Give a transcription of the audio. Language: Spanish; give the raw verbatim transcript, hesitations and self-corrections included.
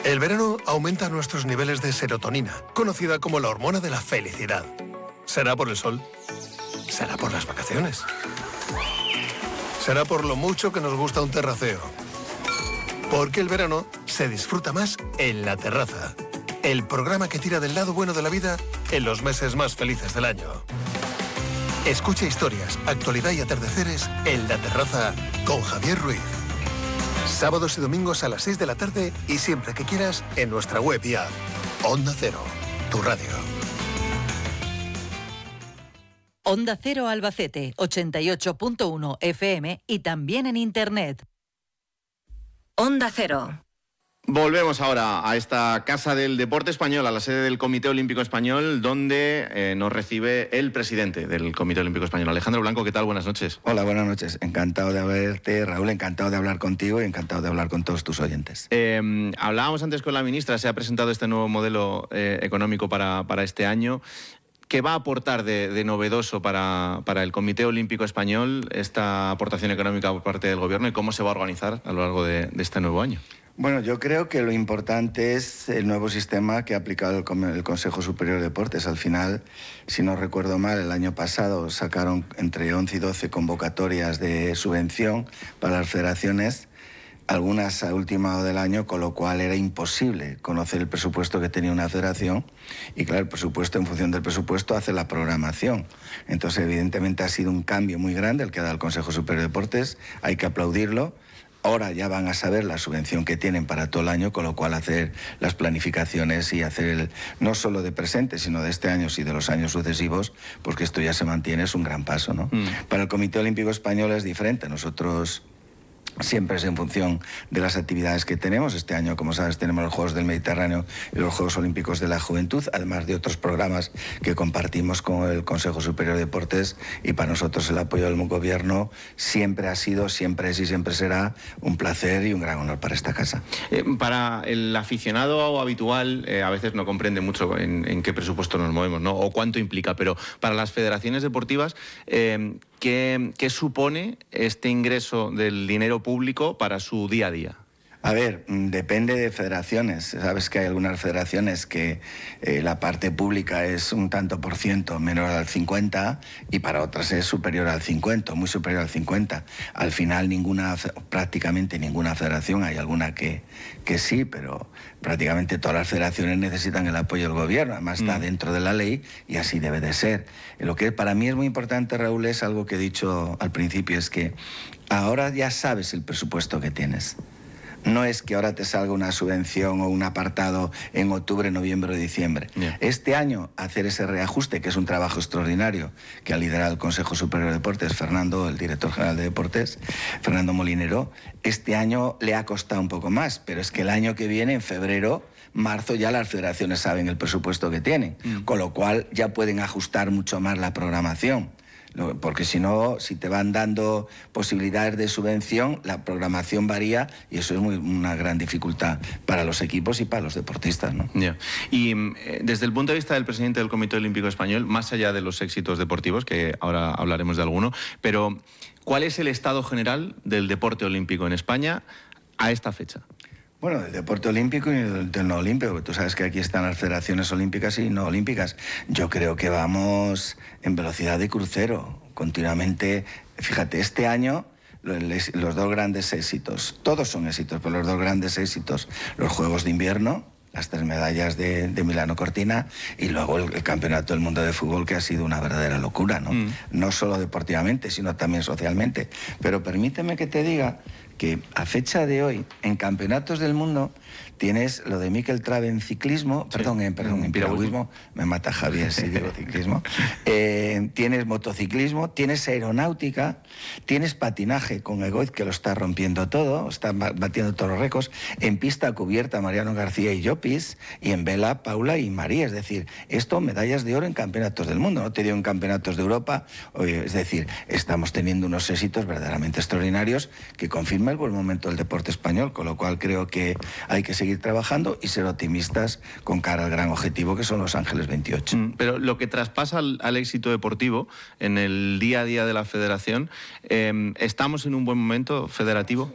El verano aumenta nuestros niveles de serotonina, conocida como la hormona de la felicidad. ¿Será por el sol? ¿Será por las vacaciones? ¿Será por lo mucho que nos gusta un terraceo? Porque el verano se disfruta más en La Terraza, el programa que tira del lado bueno de la vida en los meses más felices del año. Escucha historias, actualidad y atardeceres en La Terraza con Javier Ruiz. Sábados y domingos a las seis de la tarde y siempre que quieras en nuestra web y app. Onda Cero, tu radio. Onda Cero Albacete, ochenta y ocho punto uno F M y también en Internet. Onda Cero. Volvemos ahora a esta Casa del Deporte Español, a la sede del Comité Olímpico Español, donde eh, nos recibe el presidente del Comité Olímpico Español, Alejandro Blanco. ¿Qué tal? Buenas noches. Hola, buenas noches. Encantado de verte, Raúl, encantado de hablar contigo y encantado de hablar con todos tus oyentes. Eh, hablábamos antes con la ministra, se ha presentado este nuevo modelo eh, económico para, para este año. ¿Qué va a aportar de, de novedoso para, para el Comité Olímpico Español esta aportación económica por parte del Gobierno y cómo se va a organizar a lo largo de, de este nuevo año? Bueno, yo creo que lo importante es el nuevo sistema que ha aplicado el, el Consejo Superior de Deportes. Al final, si no recuerdo mal, el año pasado sacaron entre once y doce convocatorias de subvención para las federaciones, algunas a última hora del año, con lo cual era imposible conocer el presupuesto que tenía una federación y, claro, el presupuesto, en función del presupuesto, hace la programación. Entonces, evidentemente, ha sido un cambio muy grande el que ha dado el Consejo Superior de Deportes, hay que aplaudirlo. Ahora ya van a saber la subvención que tienen para todo el año, con lo cual hacer las planificaciones y hacer el, no solo de presente, sino de este año y de los años sucesivos, porque esto ya se mantiene, es un gran paso, ¿no? Mm. Para el Comité Olímpico Español es diferente. Nosotros siempre es en función de las actividades que tenemos. Este año, como sabes, tenemos los Juegos del Mediterráneo y los Juegos Olímpicos de la Juventud, además de otros programas que compartimos con el Consejo Superior de Deportes, y para nosotros el apoyo del Gobierno siempre ha sido, siempre es y siempre será un placer y un gran honor para esta casa. Eh, para el aficionado habitual, eh, a veces no comprende mucho en, en qué presupuesto nos movemos, ¿no? O cuánto implica, pero para las federaciones deportivas, eh, ¿qué, qué supone este ingreso del dinero público para su día a día? A ver, depende de federaciones. Sabes que hay algunas federaciones que eh, la parte pública es un tanto por ciento menor al cincuenta y para otras es superior al cincuenta, muy superior al cincuenta. Al final ninguna, prácticamente ninguna federación, hay alguna que, que sí, pero prácticamente todas las federaciones necesitan el apoyo del Gobierno. Además está mm. dentro de la ley y así debe de ser. Lo que para mí es muy importante, Raúl, es algo que he dicho al principio, es que ahora ya sabes el presupuesto que tienes. No es que ahora te salga una subvención o un apartado en octubre, noviembre o diciembre. Yeah. Este año hacer ese reajuste, que es un trabajo extraordinario, que ha liderado el Consejo Superior de Deportes, Fernando, el director general de Deportes, Fernando Molinero, este año le ha costado un poco más, pero es que el año que viene, en febrero, marzo, ya las federaciones saben el presupuesto que tienen, mm. con lo cual ya pueden ajustar mucho más la programación. Porque si no, si te van dando posibilidades de subvención, la programación varía y eso es muy, una gran dificultad para los equipos y para los deportistas, ¿no? Yeah. Y eh, desde el punto de vista del presidente del Comité Olímpico Español, más allá de los éxitos deportivos, que ahora hablaremos de alguno, pero ¿cuál es el estado general del deporte olímpico en España a esta fecha? Bueno, del deporte olímpico y del, del no olímpico. Tú sabes que aquí están las federaciones olímpicas y no olímpicas. Yo creo que vamos en velocidad de crucero, continuamente. Fíjate, este año los, los dos grandes éxitos, todos son éxitos, pero los dos grandes éxitos, los Juegos de Invierno, las tres medallas de, de Milano Cortina, y luego el, el Campeonato del Mundo de Fútbol, que ha sido una verdadera locura, ¿no? Mm. No solo deportivamente, sino también socialmente. Pero permíteme que te diga que a fecha de hoy, en campeonatos del mundo, tienes lo de Mikel Trave en ciclismo, sí. perdón, en, perdón, en piragüismo, me mata Javier si digo ciclismo, eh, tienes motociclismo, tienes aeronáutica, tienes patinaje con Egoiz, que lo está rompiendo todo, está batiendo todos los récords, en pista cubierta Mariano García y Llopis, y en vela Paula y María, es decir, esto medallas de oro en campeonatos del mundo, no te digo en campeonatos de Europa, es decir, estamos teniendo unos éxitos verdaderamente extraordinarios que confirman el buen momento del deporte español, con lo cual creo que hay que seguir trabajando y ser optimistas con cara al gran objetivo que son Los Ángeles veintiocho. Mm, pero lo que traspasa al, al éxito deportivo en el día a día de la federación, eh, ¿estamos en un buen momento federativo?